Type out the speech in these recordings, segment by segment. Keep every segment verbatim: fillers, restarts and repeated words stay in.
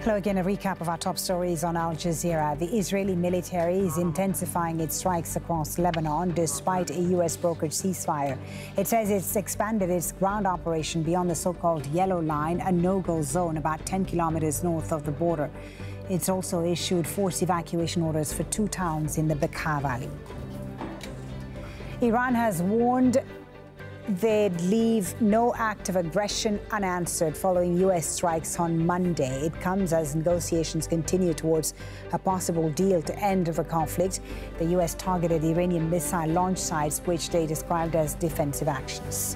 Hello again, a recap of our top stories on Al Jazeera. The Israeli military is intensifying its strikes across Lebanon despite a U S brokered ceasefire. It says it's expanded its ground operation beyond the so-called Yellow Line, a no-go zone about ten kilometers north of the border. It's also issued forced evacuation orders for two towns in the Bekaa Valley. Iran has warned they'd leave no act of aggression unanswered following U S strikes on Monday. It comes as negotiations continue towards a possible deal to end the conflict. The U S targeted Iranian missile launch sites, which they described as defensive actions.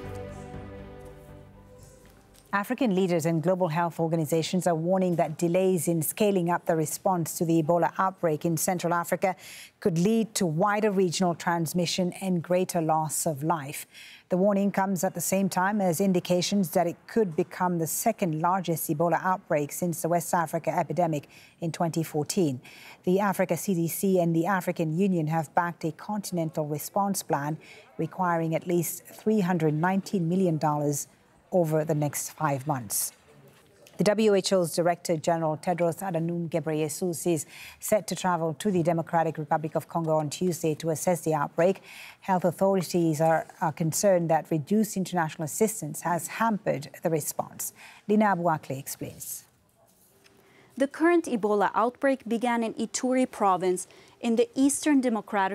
African leaders and global health organizations are warning that delays in scaling up the response to the Ebola outbreak in Central Africa could lead to wider regional transmission and greater loss of life. The warning comes at the same time as indications that it could become the second largest Ebola outbreak since the West Africa epidemic in twenty fourteen. The Africa C D C and the African Union have backed a continental response plan requiring at least three hundred nineteen million dollars over the next five months. The W H O's Director General Tedros Adhanom Ghebreyesus is set to travel to the Democratic Republic of Congo on Tuesday to assess the outbreak. Health authorities are, are concerned that reduced international assistance has hampered the response. Lina Abuakle explains. The current Ebola outbreak began in Ituri province in the Eastern Democratic